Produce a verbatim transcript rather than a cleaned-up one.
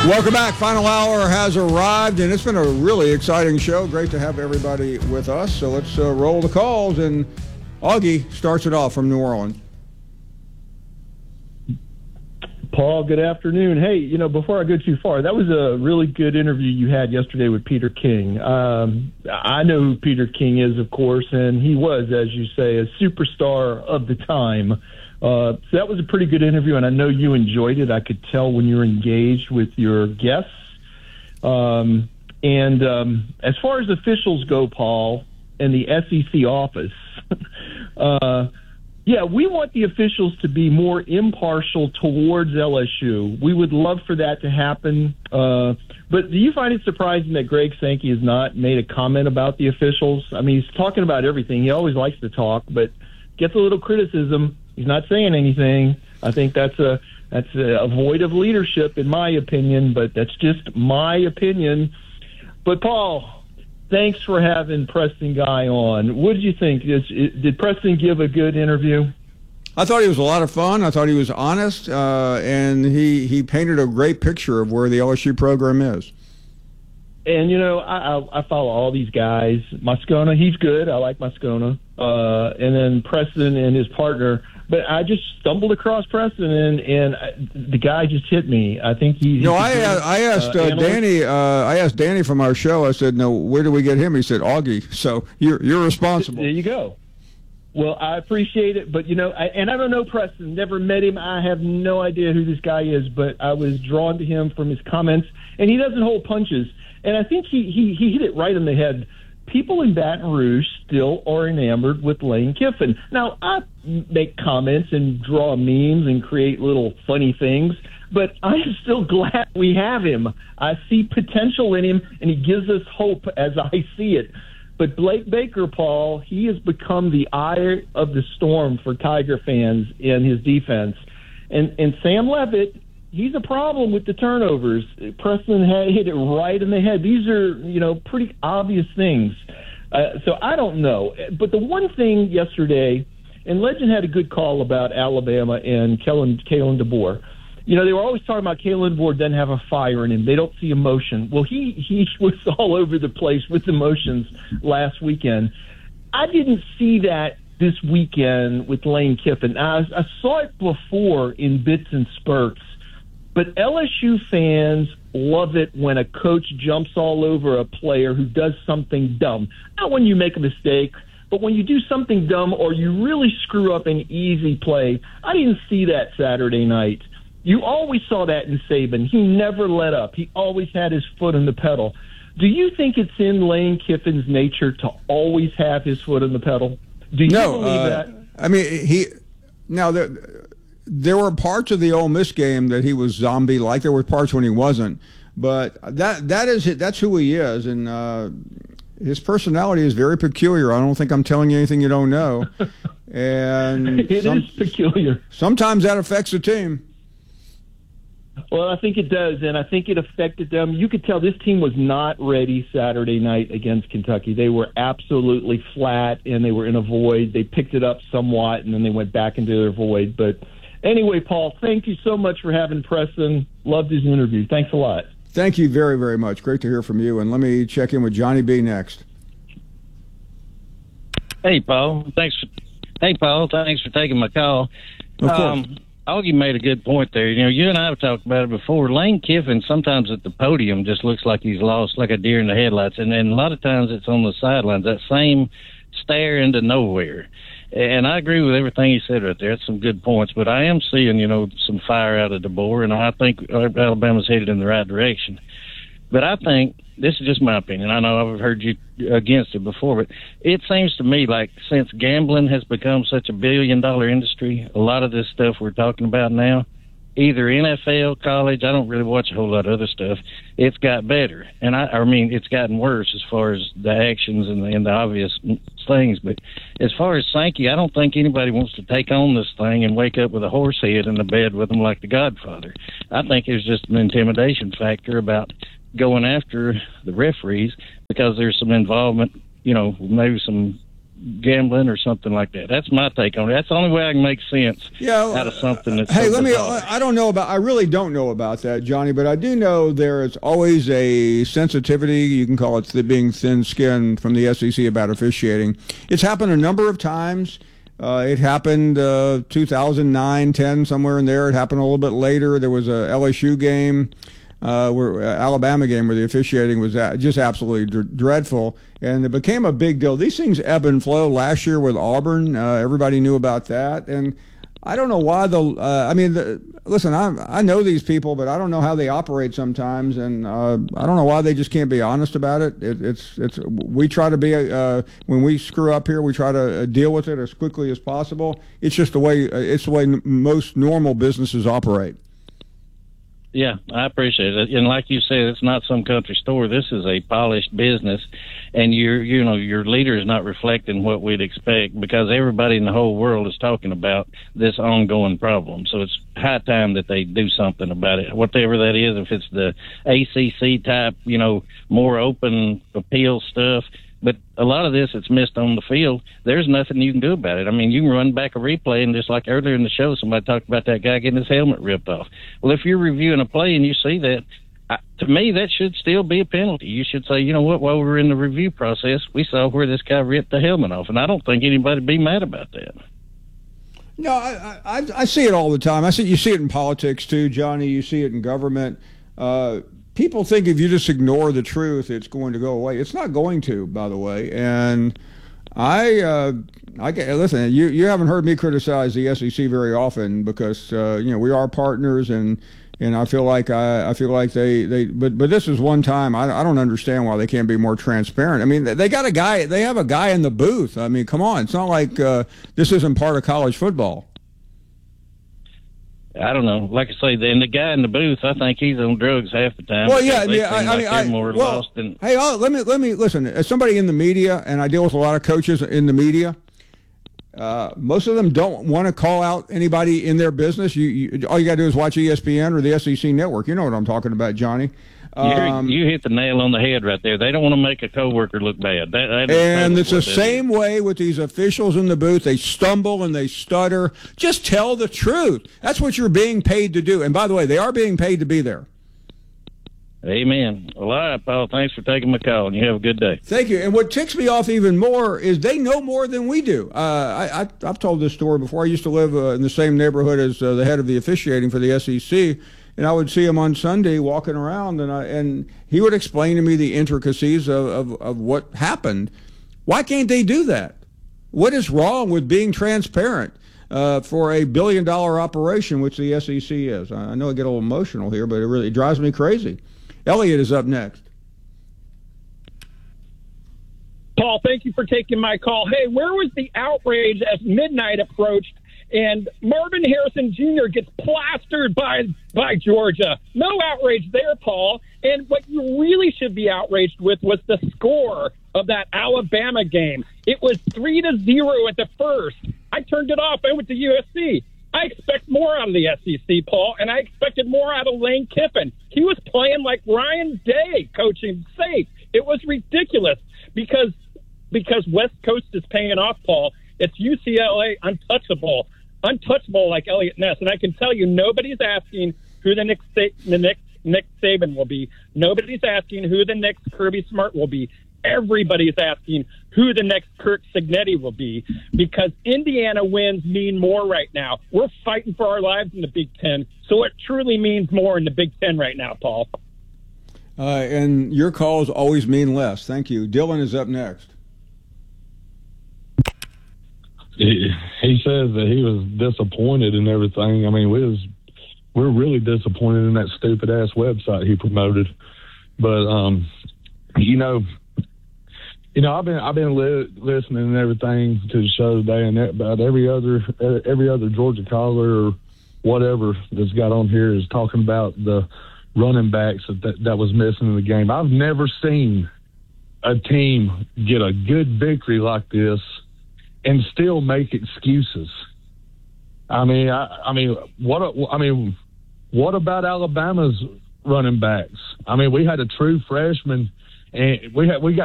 Welcome back. Final hour has arrived, and it's been a really exciting show. Great to have everybody with us. So let's uh, roll the calls, and Augie starts it off from New Orleans. Paul, good afternoon. Hey, you know, before I go too far, that was a really good interview you had yesterday with Peter King. Um, I know who Peter King is, of course, and he was, as you say, a superstar of the time. Uh, so that was a pretty good interview, and I know you enjoyed it. I could tell when you were engaged with your guests. Um, and um, as far as officials go, Paul, and the S E C office, uh, yeah, we want the officials to be more impartial towards L S U. We would love for that to happen. Uh, but do you find it surprising that Greg Sankey has not made a comment about the officials? I mean, he's talking about everything. He always likes to talk, but gets a little criticism. He's not saying anything. I think that's a that's a, a void of leadership, in my opinion, but that's just my opinion. But, Paul, thanks for having Preston Guy on. What did you think? Is, did Preston give a good interview? I thought he was a lot of fun. I thought he was honest, uh, and he, he painted a great picture of where the L S U program is. And, you know, I, I, I follow all these guys. Moscona, he's good. I like Moscona. Uh, and then Preston and his partner. But I just stumbled across Preston, and, and I, the guy just hit me. I think he. No, I, I asked uh, uh, Danny. Uh, I asked Danny from our show. I said, "No, where do we get him?" He said, "Augie." So you're you're responsible. There you go. Well, I appreciate it, but you know, I, and I don't know Preston. Never met him. I have no idea who this guy is, but I was drawn to him from his comments, and he doesn't hold punches. And I think he he, he hit it right in the head. People in Baton Rouge still are enamored with Lane Kiffin. Now, I make comments and draw memes and create little funny things, but I'm still glad we have him. I see potential in him, and he gives us hope as I see it. But Blake Baker, Paul, he has become the eye of the storm for Tiger fans in his defense. And, and Sam Levitt, he's a problem with the turnovers. Preston had hit it right in the head. These are, you know, pretty obvious things. Uh, so I don't know. But the one thing yesterday, and Legend had a good call about Alabama and Kellen, Kalen DeBoer. You know, they were always talking about Kalen DeBoer doesn't have a fire in him. They don't see emotion. Well, he, he was all over the place with emotions last weekend. I didn't see that this weekend with Lane Kiffin. I, I saw it before in bits and spurts. But L S U fans love it when a coach jumps all over a player who does something dumb. Not when you make a mistake, but when you do something dumb or you really screw up an easy play. I didn't see that Saturday night. You always saw that in Saban. He never let up. He always had his foot on the pedal. Do you think it's in Lane Kiffin's nature to always have his foot on the pedal? Do you no, believe uh, that? I mean, he now the. There were parts of the Ole Miss game that he was zombie-like. There were parts when he wasn't, but that that is that's who he is, and uh, his personality is very peculiar. I don't think I'm telling you anything you don't know. And it some, is peculiar. Sometimes that affects the team. Well, I think it does, and I think it affected them. You could tell this team was not ready Saturday night against Kentucky. They were absolutely flat, and they were in a void. They picked it up somewhat, and then they went back into their void, but. Anyway, Paul, thank you so much for having Preston. Loved his interview. Thanks a lot. Thank you very, very much. Great to hear from you. And let me check in with Johnny B next. Hey, Paul. Thanks. For, hey, Paul. Thanks for taking my call. Of course. Um, Augie made a good point there. You know, you and I have talked about it before. Lane Kiffin sometimes at the podium just looks like he's lost, like a deer in the headlights. And, and a lot of times it's on the sidelines, that same stare into nowhere. And I agree with everything he said right there. That's some good points. But I am seeing, you know, some fire out of DeBoer, and I think Alabama's headed in the right direction. But I think, this is just my opinion, I know I've heard you against it before, but it seems to me like since gambling has become such a billion-dollar industry, a lot of this stuff we're talking about now, either N F L, college, I don't really watch a whole lot of other stuff, it's got better. And I, I mean, it's gotten worse as far as the actions and the, and the obvious things. But as far as Sankey, I don't think anybody wants to take on this thing and wake up with a horse head in the bed with them like the Godfather. I think it's just an intimidation factor about going after the referees because there's some involvement, you know, maybe some gambling or something like that. That's my take on it. That's the only way I can make sense yeah, out of something that's hey, so let me, bizarre. I don't know about, I really don't know about that, Johnny, but I do know there is always a sensitivity, you can call it the being thin-skinned from the S E C about officiating. It's happened a number of times. Uh, it happened uh, two thousand nine, ten, somewhere in there. It happened a little bit later. There was a L S U game, uh, where uh, Alabama game, where the officiating was just absolutely d- dreadful, and it became a big deal. These things ebb and flow. Last year with Auburn, uh, everybody knew about that, and I don't know why the. Uh, I mean, the, listen, I I know these people, but I don't know how they operate sometimes, and uh, I don't know why they just can't be honest about it. it it's it's we try to be uh, when we screw up here, we try to deal with it as quickly as possible. It's just the way it's the way n- most normal businesses operate. Yeah, I appreciate it. And like you said, it's not some country store. This is a polished business, and your you know your leader is not reflecting what we'd expect, because everybody in the whole world is talking about this ongoing problem. So it's high time that they do something about it, whatever that is. If it's the A C C type, you know, more open appeal stuff. But a lot of this, it's missed on the field. There's nothing you can do about it. I mean, you can run back a replay, and just like earlier in the show, somebody talked about that guy getting his helmet ripped off. Well, if you're reviewing a play and you see that, I, to me, that should still be a penalty. You should say, you know what, while we were in the review process, we saw where this guy ripped the helmet off, and I don't think anybody would be mad about that. No, I, I I see it all the time. I see you see it in politics too, Johnny. You see it in government. Uh, People think if you just ignore the truth, it's going to go away. It's not going to, by the way. And I, uh, I listen. You you haven't heard me criticize the S E C very often, because uh, you know we are partners, and and I feel like I, I feel like they, they but but this is one time I, I don't understand why they can't be more transparent. I mean, they got a guy. They have a guy in the booth. I mean, come on. It's not like uh, this isn't part of college football. I don't know. Like I say, and the guy in the booth, I think he's on drugs half the time. Well, yeah, They yeah. I, seem I like mean, I, they're more well, lost than. hey, oh, let me let me listen. As somebody in the media, and I deal with a lot of coaches in the media, uh, most of them don't want to call out anybody in their business. You, you all you got to do is watch E S P N or the S E C Network. You know what I'm talking about, Johnny. Um, you hit the nail on the head right there. They don't want to make a coworker look bad. That, that and it's the same way with these officials in the booth. They stumble and they stutter. Just tell the truth. That's what you're being paid to do. And by the way, they are being paid to be there. Amen. Well, all right, Paul. Thanks for taking my call, and you have a good day. Thank you. And what ticks me off even more is they know more than we do. Uh, I, I, I've told this story before. I used to live uh, in the same neighborhood as uh, the head of the officiating for the S E C. And I would see him on Sunday walking around, and I, and he would explain to me the intricacies of, of, of what happened. Why can't they do that? What is wrong with being transparent uh, for a billion-dollar operation, which the S E C is? I know I get a little emotional here, but it really it drives me crazy. Elliot is up next. Paul, thank you for taking my call. Hey, where was the outrage as midnight approached and Marvin Harrison Junior gets plastered by by Georgia? No outrage there, Paul. And what you really should be outraged with was the score of that Alabama game. It was three to zero at the first. I turned it off. I went to U S C. I expect more out of the S E C, Paul, and I expected more out of Lane Kiffin. He was playing like Ryan Day, coaching safe. It was ridiculous because because West Coast is paying off, Paul. It's U C L A untouchable, untouchable like Elliot Ness. And I can tell you, nobody's asking who the next the next Nick Saban will be. Nobody's asking who the next Kirby Smart will be. Everybody's asking who the next Kirk Cignetti will be, because Indiana wins mean more right now. We're fighting for our lives in the Big Ten, so it truly means more in the Big Ten right now, Paul. Uh, and your calls always mean less. Thank you. Dylan is up next. He, he says that he was disappointed in everything. I mean, we was we're really disappointed in that stupid ass website he promoted. But um, you know. You know, I've been I've been li- listening and everything to the show today, and about every other every other Georgia caller or whatever that's got on here is talking about the running backs that that was missing in the game. I've never seen a team get a good victory like this and still make excuses. I mean, I, I mean, what I mean, what about Alabama's running backs? I mean, we had a true freshman, and we had we got.